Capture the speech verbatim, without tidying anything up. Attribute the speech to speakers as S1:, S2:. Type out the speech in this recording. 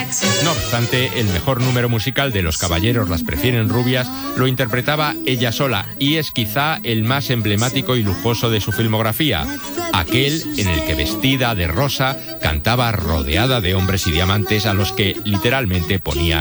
S1: No obstante, el mejor número musical de Los caballeros las prefieren rubias lo interpretaba ella sola y es quizá el más emblemático y lujoso de su filmografía, aquel en el que vestida de rosa cantaba rodeada de hombres y diamantes a los que literalmente ponía